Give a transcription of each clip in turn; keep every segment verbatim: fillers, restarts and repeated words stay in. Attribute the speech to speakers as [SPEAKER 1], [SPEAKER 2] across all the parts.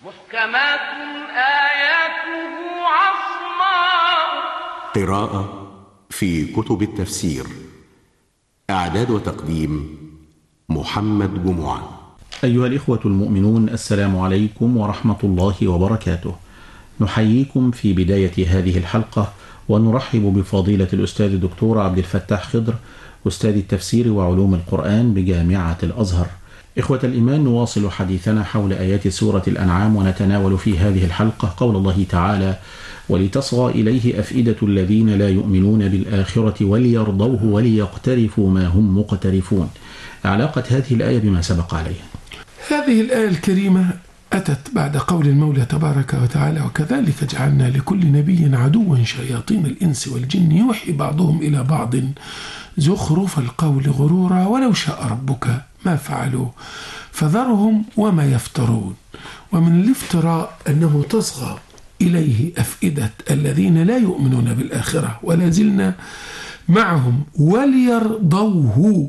[SPEAKER 1] محكمات آياته عصماء.
[SPEAKER 2] قراءة في كتب التفسير. إعداد وتقديم محمد جمعة.
[SPEAKER 3] أيها الإخوة المؤمنون، السلام عليكم ورحمة الله وبركاته. نحييكم في بداية هذه الحلقة ونرحب بفضيلة الأستاذ الدكتور عبد الفتاح خضر، أستاذ التفسير وعلوم القرآن بجامعة الأزهر. إخوة الإيمان، نواصل حديثنا حول آيات سورة الأنعام، ونتناول في هذه الحلقة قول الله تعالى: ولتصغى إليه أفئدة الذين لا يؤمنون بالآخرة وليرضوه وليقترفوا ما هم مقترفون. علاقة هذه الآية بما سبق عليه.
[SPEAKER 4] هذه الآية الكريمة أتت بعد قول المولى تبارك وتعالى: وكذلك جعلنا لكل نبي عدوا شياطين الإنس والجن يوحي بعضهم إلى بعض زخرف القول غرورا ولو شاء ربك ما فعلوا فذرهم وما يفترون. ومن الافتراء أنه تصغى إليه أفئدة الذين لا يؤمنون بالآخرة، ولا زلنا معهم وليرضوه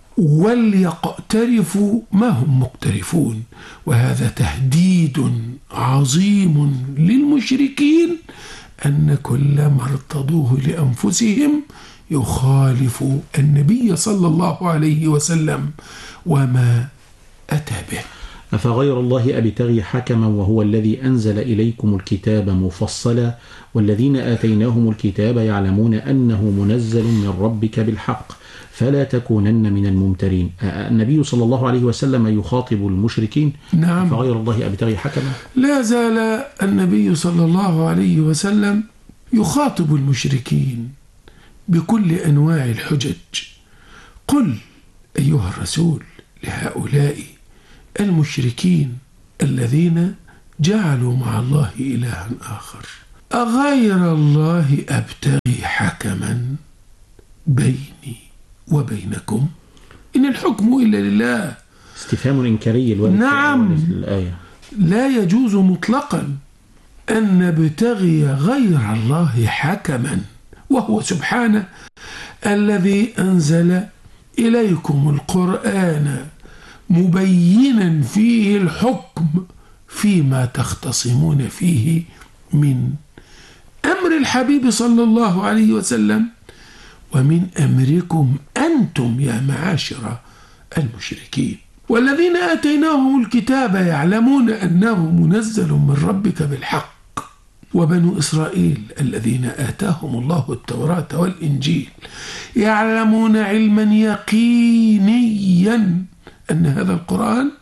[SPEAKER 4] وليقترفوا ما هم مقترفون. وهذا تهديد عظيم للمشركين أن كل ما ارتضوه لأنفسهم يخالف النبي صلى الله عليه وسلم وما أتى به.
[SPEAKER 3] أفغير الله أبتغي حكما وهو الذي أنزل إليكم الكتاب مفصلا والذين آتيناهم الكتاب يعلمون أنه منزل من ربك بالحق فلا تكونن من الممترين. النبي صلى الله عليه وسلم يخاطب المشركين.
[SPEAKER 4] نعم.
[SPEAKER 3] أفغير الله أبتغي حكما.
[SPEAKER 4] لا زال النبي صلى الله عليه وسلم يخاطب المشركين بكل أنواع الحجج. قل أيها الرسول لهؤلاء المشركين الذين جعلوا مع الله إلها آخر: أغير الله أبتغي حكما بيني وبينكم إن الحكم إلا لله.
[SPEAKER 3] استفهام إنكاري.
[SPEAKER 4] نعم،
[SPEAKER 3] الآية
[SPEAKER 4] لا يجوز مطلقا أن نبتغي غير الله حكما، وهو سبحانه الذي أنزل إليكم القرآن مبينا فيه الحكم فيما تختصمون فيه من أمر الحبيب صلى الله عليه وسلم ومن أمركم أنتم يا معاشر المشركين. والذين آتيناهم الكتاب يعلمون أنه منزل من ربك بالحق. وبنو إسرائيل الذين آتاهم الله التوراة والإنجيل يعلمون علما يقينيا أن هذا القرآن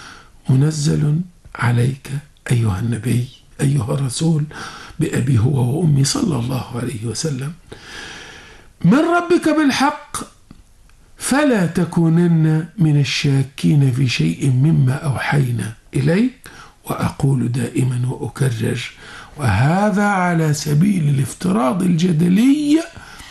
[SPEAKER 4] منزل عليك أيها النبي أيها الرسول بأبي هو وأمي صلى الله عليه وسلم من ربك بالحق فلا تكونن من الشاكين في شيء مما أوحينا إليك. وأقول دائما وأكرر، وهذا على سبيل الافتراض الجدلي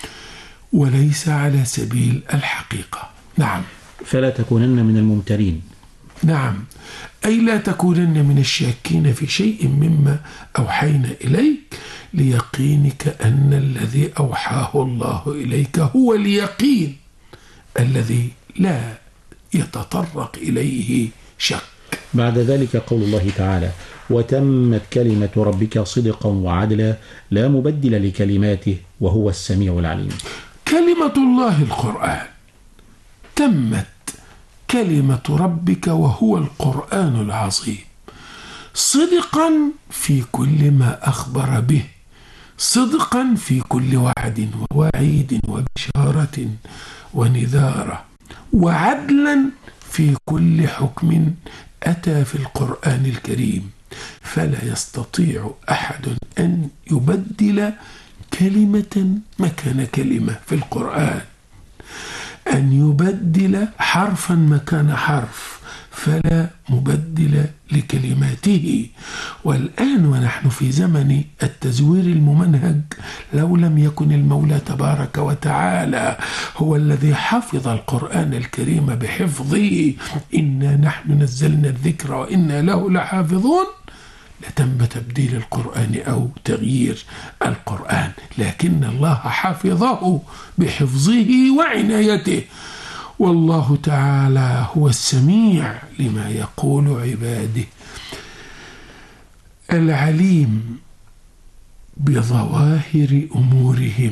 [SPEAKER 4] وليس على سبيل الحقيقة. نعم.
[SPEAKER 3] فلا تكونن من الممترين.
[SPEAKER 4] نعم، أي لا تكونن من الشاكين في شيء مما أوحينا إليك ليقينك أن الذي أوحاه الله إليك هو اليقين الذي لا يتطرق إليه شك.
[SPEAKER 3] بعد ذلك قول الله تعالى: وتمت كلمة ربك صدقا وعدلا لا مبدل لكلماته وهو السميع العليم.
[SPEAKER 4] كلمة الله القرآن. تمت كلمة ربك وهو القرآن العظيم صدقا في كل ما أخبر به، صدقا في كل وعد ووعيد وبشارة ونذارة، وعدلا في كل حكم أتى في القرآن الكريم. فلا يستطيع أحد أن يبدل كلمة مكان كلمة في القرآن، أن يبدل حرفا مكان حرف، فلا مبدل لكلماته. والآن ونحن في زمن التزوير الممنهج، لو لم يكن المولى تبارك وتعالى هو الذي حفظ القرآن الكريم بحفظه إنا نحن نزلنا الذكر وإنا له لحافظون، لتم تبديل القرآن أو تغيير القرآن، لكن الله حفظه بحفظه وعنايته. والله تعالى هو السميع لما يقول عباده. العليم بظواهر أمورهم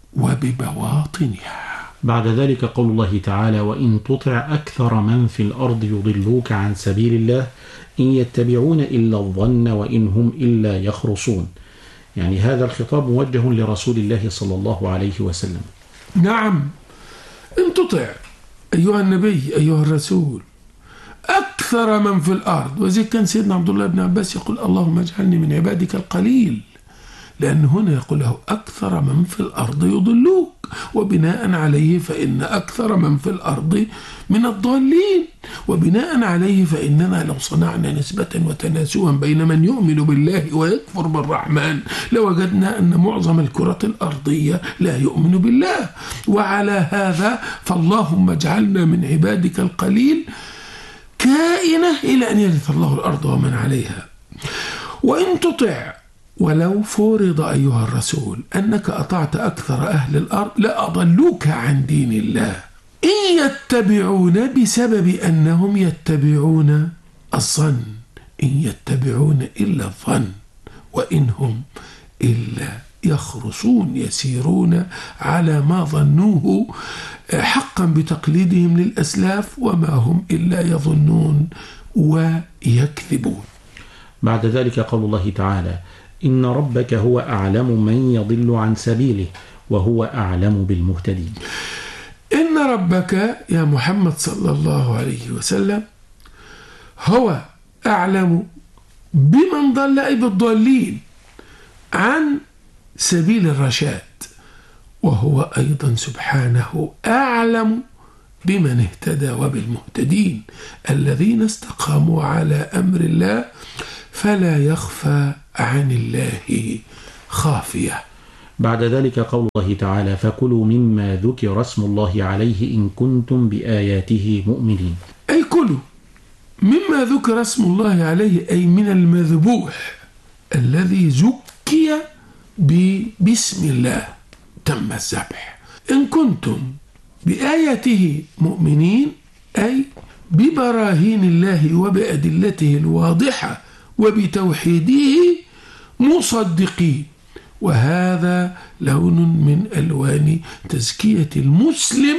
[SPEAKER 4] وببواطنها.
[SPEAKER 3] بعد ذلك قول الله تعالى: وإن تطع أكثر من في الأرض يضلوك عن سبيل الله إن يتبعون إلا الظن وإن هم إلا يخرصون. يعني هذا الخطاب موجه لرسول الله صلى الله عليه وسلم.
[SPEAKER 4] نعم، إن تطع أيها النبي أيها الرسول أكثر من في الأرض. وزي كان سيدنا عبد الله بن عباس يقول: اللهم اجعلني من عبادك القليل، لأن هنا يقول له أكثر من في الأرض يضلوك، وبناء عليه فإن أكثر من في الأرض من الضالين، وبناء عليه فإننا لو صنعنا نسبة وتناسوا بين من يؤمن بالله ويكفر بالرحمن لوجدنا أن معظم الكرة الأرضية لا يؤمن بالله. وعلى هذا فاللهم اجعلنا من عبادك القليل كائنة إلى أن يرث الله الأرض ومن عليها. وإن تطع، ولو فرض أيها الرسول أنك أطعت أكثر أهل الأرض لأضلوك عن دين الله، إن يتبعون بسبب أنهم يتبعون الظن، إن يتبعون إلا الظن وإن هم إلا يخرصون، يسيرون على ما ظنوه حقا بتقليدهم للأسلاف وما هم إلا يظنون ويكذبون.
[SPEAKER 3] بعد ذلك قول الله تعالى: إن ربك هو أعلم من يضل عن سبيله وهو أعلم بالمهتدين.
[SPEAKER 4] إن ربك يا محمد صلى الله عليه وسلم هو أعلم بمن ضل، أي بالضالين، عن سبيل الرشاد، وهو أيضا سبحانه أعلم بمن اهتدى وبالمهتدين الذين استقاموا على أمر الله فلا يخفى عن الله خافية.
[SPEAKER 3] بعد ذلك قول الله تعالى: فكلوا مما ذكر اسم الله عليه إن كنتم بآياته مؤمنين.
[SPEAKER 4] أي كلوا مما ذكر اسم الله عليه، أي من المذبوح الذي زكي بسم الله تم الذبح. إن كنتم بآياته مؤمنين، أي ببراهين الله وبأدلته الواضحة وبتوحيده مصدقين. وهذا لون من ألوان تزكية المسلم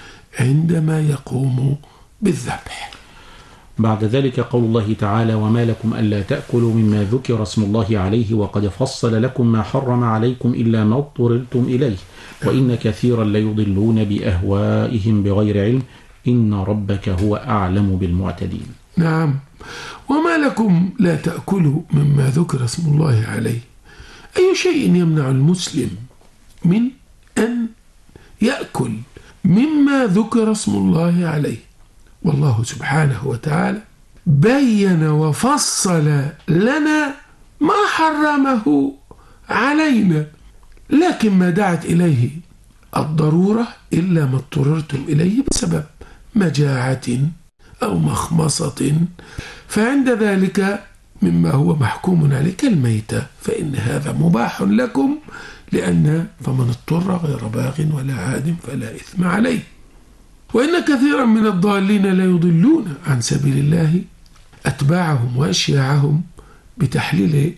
[SPEAKER 4] عندما يقوم بالذبح.
[SPEAKER 3] بعد ذلك قول الله تعالى: وما لكم ألا تأكلوا مما ذكر اسم الله عليه وقد فصل لكم ما حرم عليكم إلا ما اضطررتم إليه وإن كثيرا ليضلون بأهوائهم بغير علم إن ربك هو أعلم بالمعتدين.
[SPEAKER 4] نعم، وما لكم لا تأكلوا مما ذكر اسم الله عليه. أي شيء يمنع المسلم من أن يأكل مما ذكر اسم الله عليه. والله سبحانه وتعالى بين وفصل لنا ما حرمه علينا، لكن ما دعت إليه الضرورة إلا ما اضطررتم إليه بسبب مجاعة أو مخمصة، فعند ذلك مما هو محكوم عليه كالميتة فإن هذا مباح لكم، لأن فمن اضطر غير باغ ولا عاد فلا إثم عليه. وإن كثيرا من الضالين لا يضلون عن سبيل الله أتباعهم وأشياعهم بتحليل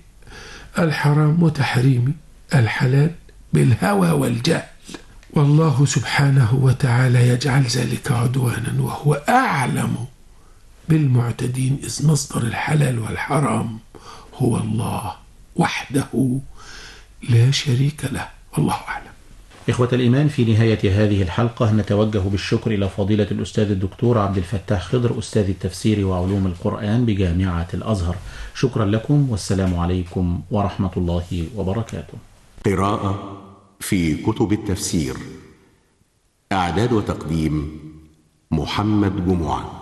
[SPEAKER 4] الحرام وتحريم الحلال بالهوى والجهل. والله سبحانه وتعالى يجعل ذلك عدوانا وهو أعلم بالمعتدين، إذ مصدر الحلال والحرام هو الله وحده لا شريك له، والله أعلم.
[SPEAKER 3] إخوة الإيمان، في نهاية هذه الحلقة نتوجه بالشكر إلى فضيلة الأستاذ الدكتور عبد الفتاح خضر، أستاذ التفسير وعلوم القرآن بجامعة الأزهر. شكرا لكم، والسلام عليكم ورحمة الله وبركاته.
[SPEAKER 2] قراءة في كتب التفسير. إعداد وتقديم محمد جمعة.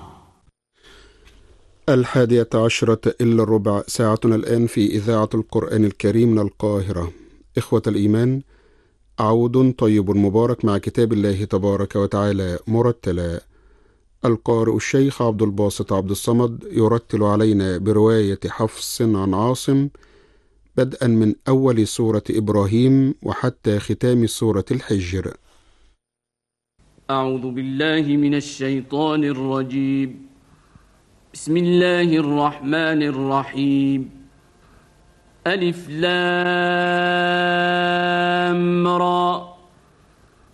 [SPEAKER 5] الحادية عشرة إلا الربع، ساعتنا الآن في إذاعة القرآن الكريم من القاهرة. إخوة الإيمان، عود طيب مبارك مع كتاب الله تبارك وتعالى مرتلا. القارئ الشيخ عبد الباسط عبد الصمد يرتل علينا برواية حفص عن عاصم بدءا من أول سورة إبراهيم وحتى ختام سورة الحجر.
[SPEAKER 6] أعوذ بالله من الشيطان الرجيم. بسم الله الرحمن الرحيم. ألف لام